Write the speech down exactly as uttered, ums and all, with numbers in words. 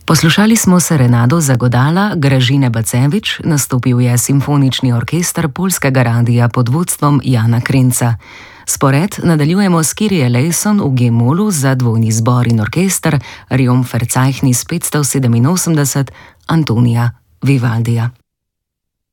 Poslušali smo serenado za godala Gražine Bacevič, nastopil je simfonični orkester Poljskega radia pod vodstvom Jana Krenca. Spored nadaljujemo s Kyrie eleison v G-molu za dvojni zbor in orkester Riom Verzeichnis petsto sedeminosemdeset Antonija Vivaldija.